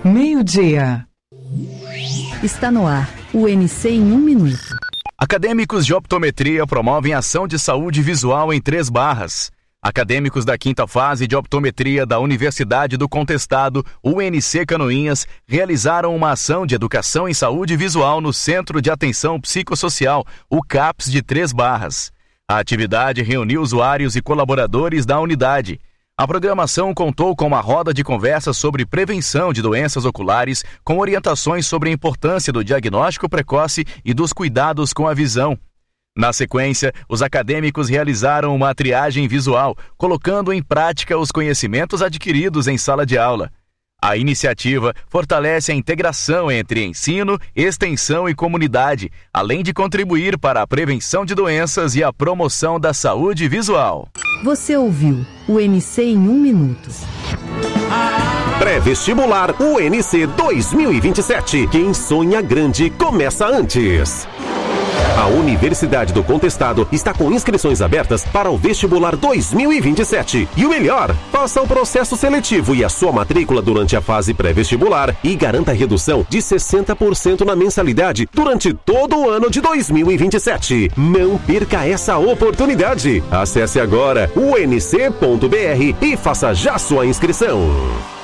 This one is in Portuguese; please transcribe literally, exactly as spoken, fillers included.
Meio-dia. Está no ar, o N C em um minuto. Acadêmicos de optometria promovem ação de saúde visual em Três Barras. Acadêmicos da quinta fase de optometria da Universidade do Contestado, U N C Canoinhas, realizaram uma ação de educação em saúde visual no Centro de Atenção Psicossocial, o CAPS de Três Barras. A atividade reuniu usuários e colaboradores da unidade. A programação contou com uma roda de conversa sobre prevenção de doenças oculares, com orientações sobre a importância do diagnóstico precoce e dos cuidados com a visão. Na sequência, os acadêmicos realizaram uma triagem visual, colocando em prática os conhecimentos adquiridos em sala de aula. A iniciativa fortalece a integração entre ensino, extensão e comunidade, além de contribuir para a prevenção de doenças e a promoção da saúde visual. Você ouviu o N C em um minuto. Pré-vestibular U N C dois mil e vinte e sete. Quem sonha grande começa antes. A Universidade do Contestado está com inscrições abertas para o vestibular dois mil e vinte e sete. E o melhor, faça o processo seletivo e a sua matrícula durante a fase pré-vestibular e garanta redução de sessenta por cento na mensalidade durante todo o ano de dois mil e vinte e sete. Não perca essa oportunidade. Acesse agora u n c ponto b r e faça já sua inscrição.